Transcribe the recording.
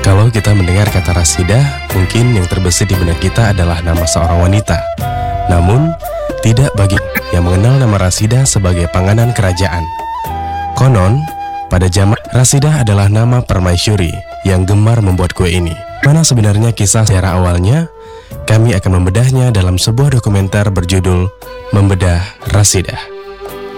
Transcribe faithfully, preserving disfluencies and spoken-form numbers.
Kalau kita mendengar kata Rasidah, mungkin yang terbesit di benak kita adalah nama seorang wanita. Namun, tidak bagi yang mengenal nama Rasidah sebagai panganan kerajaan. Konon, pada zaman Rasidah adalah nama permaisuri yang gemar membuat kue ini. Mana sebenarnya kisah sejarah awalnya? Kami akan membedahnya dalam sebuah dokumenter berjudul Membedah Rasidah.